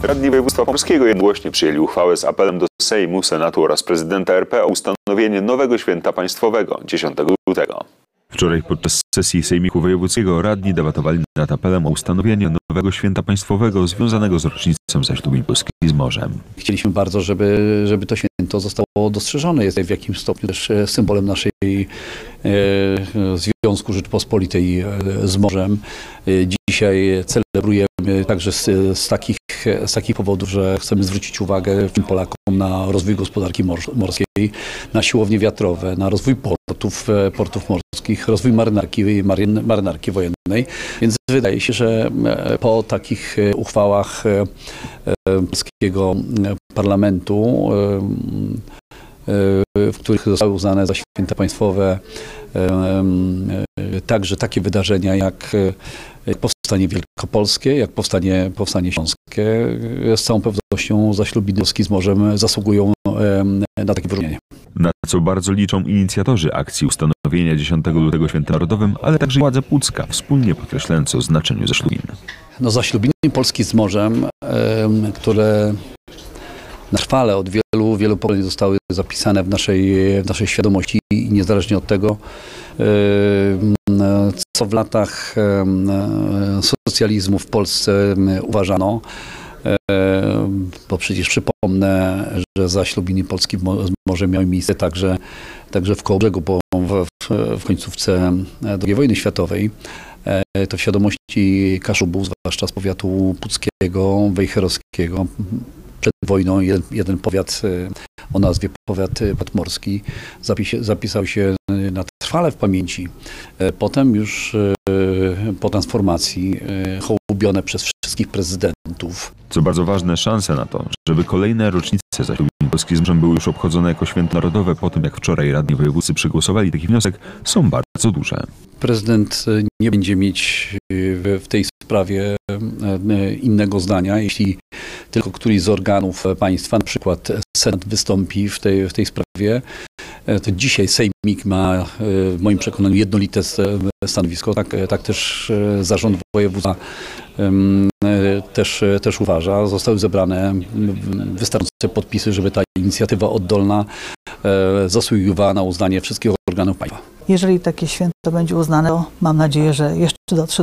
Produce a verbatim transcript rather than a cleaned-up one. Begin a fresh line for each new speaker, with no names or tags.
Radni województwa pomorskiego jednogłośnie przyjęli uchwałę z apelem do Sejmu, Senatu oraz prezydenta R P o ustanowienie nowego święta państwowego dziesiątego lutego. Wczoraj podczas sesji Sejmiku Wojewódzkiego radni debatowali nad apelem o ustanowienie nowego święta państwowego związanego z rocznicą zaślubin Polski z morzem.
Chcieliśmy bardzo, żeby, żeby to święto zostało dostrzeżone. Jest w jakimś stopniu też symbolem naszej e, Związku Rzeczypospolitej z morzem. E, dzisiaj celebrujemy także z, z, takich, z takich powodów, że chcemy zwrócić uwagę Polakom na rozwój gospodarki morskiej, na siłownie wiatrowe, na rozwój portów, portów morskich, rozwój marynarki, marynarki wojennej. Więc wydaje się, że po takich uchwałach polskiego parlamentu, w których zostały uznane za święta państwowe także takie wydarzenia jak powstanie wielkopolskie, jak powstanie, powstanie śląskie, z całą pewnością zaślubiny Polski z morzem zasługują na takie wyróżnienie.
Na co bardzo liczą inicjatorzy akcji ustanowienia dziesiątego lutego Świętem Narodowym, ale także władze Pucka, wspólnie podkreślając o znaczeniu zaślubin.
No, zaślubiny Polski z morzem, które na trwale od wielu, wielu pokoleń zostały zapisane w naszej, w naszej świadomości i niezależnie od tego, co w latach socjalizmu w Polsce uważano, bo przecież przypomnę, że zaślubiny Polski z morzem miały miejsce także, także w Kołobrzegu, bo w, w końcówce drugiej wojny światowej. To w świadomości Kaszubów, zwłaszcza z powiatu puckiego, wejherowskiego, przed wojną jeden, jeden powiat o nazwie powiat podmorski zapis, zapisał się na trwale w pamięci. Potem już po transformacji hołubione przez wszystkich prezydentów.
Co bardzo ważne, szanse na to, żeby kolejne rocznice zaślubin Polski z morzem były już obchodzone jako święto narodowe po tym, jak wczoraj radni wojewódzcy przegłosowali taki wniosek, są bardzo duże.
Prezydent nie będzie mieć w tej sprawie innego zdania, jeśli tylko któryś z organów państwa, na przykład Senat, wystąpi w tej, w tej sprawie. To dzisiaj Sejmik ma w moim przekonaniu jednolite stanowisko, tak, tak też zarząd województwa też, też uważa. Zostały zebrane wystarczające podpisy, żeby ta inicjatywa oddolna zasługiwała na uznanie wszystkich organów państwa.
Jeżeli takie święto będzie uznane, to mam nadzieję, że jeszcze dotrze